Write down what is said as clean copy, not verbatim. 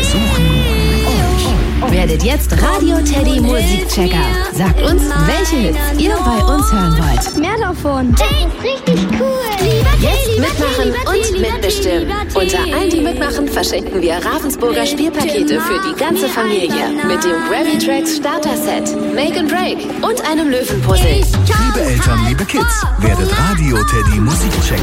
suchen euch. Werdet jetzt Radio Teddy Musikchecker. Sagt uns, welche Hits ihr bei uns hören wollt. Mehr davon. Das ist richtig cool. Jetzt mitmachen und mitbestimmen. Unter allen, die mitmachen, verschenken wir Ravensburger Spielpakete für die ganze Familie. Mit dem Grammy Tracks Starter Set, Make and Break und einem Löwenpuzzle. Liebe Eltern, liebe Kids, werdet Radio Teddy Musikchecker.